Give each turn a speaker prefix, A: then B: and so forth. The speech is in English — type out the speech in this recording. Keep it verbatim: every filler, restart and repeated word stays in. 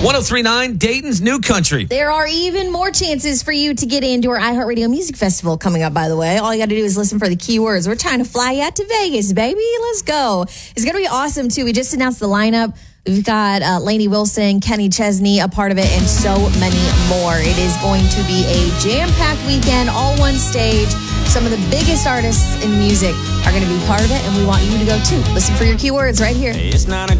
A: ten thirty-nine Dayton's New Country.
B: There are even more chances for you to get into our iHeartRadio Music Festival coming up, by the way. All you got to do is listen for the keywords. We're trying to fly you out to Vegas, baby. Let's go. It's going to be awesome, too. We just announced the lineup. We've got uh, Lainey Wilson, Kenny Chesney, a part of it, and so many more. It is going to be a jam-packed weekend, all one stage. Some of the biggest artists in music are going to be part of it, and we want you to go, too. Listen for your keywords right here.
C: It's not a